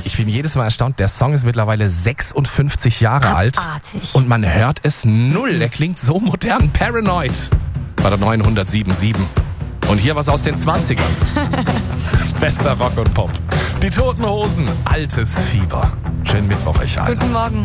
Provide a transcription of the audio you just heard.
Ich bin jedes Mal erstaunt, der Song ist mittlerweile 56 Jahre alt. Abartig. Und man hört es null. Der klingt so modern. Paranoid bei der 907.7. Und hier was aus den 20ern. Bester Rock und Pop. Die Toten Hosen. Altes Fieber. Schönen Mittwoch euch allen. Guten Morgen.